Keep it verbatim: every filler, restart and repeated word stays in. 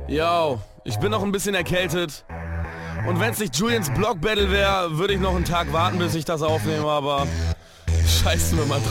Yo, ich bin noch ein bisschen erkältet. Und wenn es nicht Julians Block Battle wäre, würde ich noch einen Tag warten, bis ich das aufnehme, aber scheiß mir mal drauf.